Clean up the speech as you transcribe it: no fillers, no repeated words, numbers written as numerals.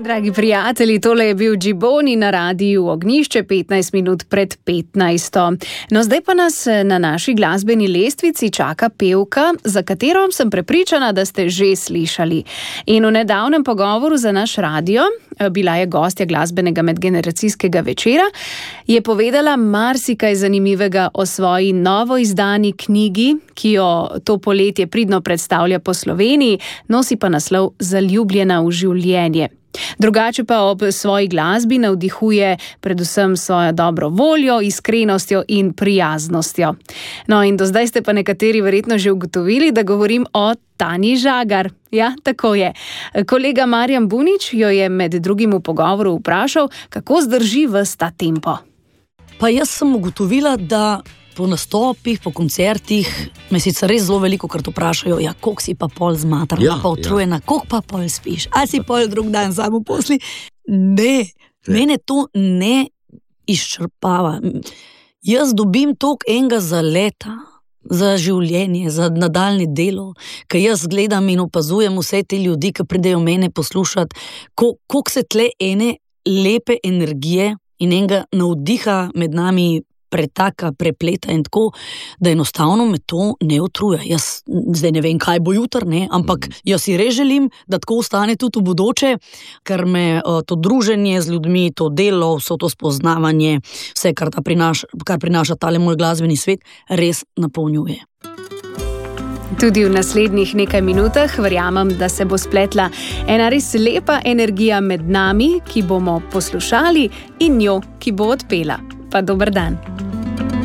Dragi prijatelji, tole je bil Džiboni na radiju Ognjišče 15 minut pred 15. No, zdaj pa nas na naši glasbeni lestvici čaka pevka, za katero sem prepričana, da ste že slišali. In v nedavnem pogovoru za naš radio, bila je gostja glasbenega medgeneracijskega večera, je povedala marsikaj zanimivega o svoji novo izdani knjigi, ki jo to poletje pridno predstavlja po Sloveniji, nosi pa naslov Zaljubljena v življenje. Drugače pa ob svoji glasbi navdihuje predvsem svojo dobro voljo, iskrenostjo in prijaznostjo. No, in do zdaj ste pa nekateri verjetno že ugotovili, da govorim o Tanji Žagar. Ja, tako je. Kolega Marjan Bunič jo je med drugim v pogovoru vprašal, kako zdrži ves ta tempo. Pa jaz sem ugotovila, da po nastopih, po koncertih me sicer res zelo veliko krat vprašajo, ja, koliko si pa pol zmatrana, pa utrujena, koliko pa pol spiš, a si pol drug dan samo posli? Ne, mene to ne izčrpava. Jaz dobim toliko enega za leta, za življenje, za nadaljne delo, ker jaz gledam in opazujem vse te ljudi, ki pridejo mene poslušati, koliko se tle ene lepe energije in enega navdiha med nami pretaka, prepleta in tako, da enostavno me to ne utruja. Jaz zdaj ne vem, kaj bo jutri, ne, ampak jaz si res želim, da tako ostane tudi v bodoče, ker me to druženje z ljudmi, to delo, vso to spoznavanje, vse, kar prinaša tale moj glasbeni svet, res napolnjuje. Tudi v naslednjih nekaj minutah verjamem, da se bo spletla ena res lepa energija med nami, ki bomo poslušali, in njo, ki bo odpela. Pa dober dan.